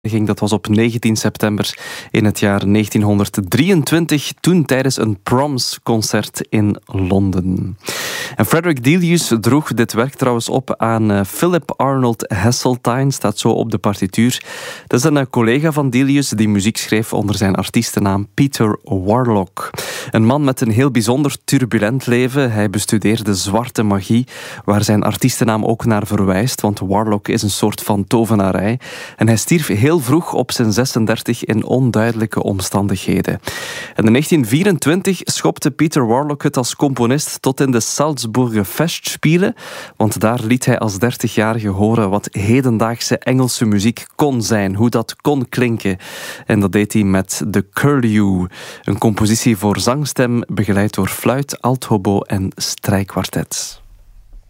Dat was op 19 september in het jaar 1923, toen tijdens een Proms-concert in Londen. En Frederick Delius droeg dit werk trouwens op aan Philip Arnold Heseltine, staat zo op de partituur. Dat is een collega van Delius die muziek schreef onder zijn artiestennaam Peter Warlock. Een man met een heel bijzonder turbulent leven. Hij bestudeerde zwarte magie, waar zijn artiestennaam ook naar verwijst, want Warlock is een soort van tovenarij. En hij stierf heel vroeg op zijn 36 in onduidelijke omstandigheden. En in 1924 schopte Peter Warlock het als componist tot in de Salzburger Festspiele, want daar liet hij als 30-jarige horen wat hedendaagse Engelse muziek kon zijn, hoe dat kon klinken. En dat deed hij met The Curlew, een compositie voor zangstem begeleid door fluit, althobo en strijkkwartet.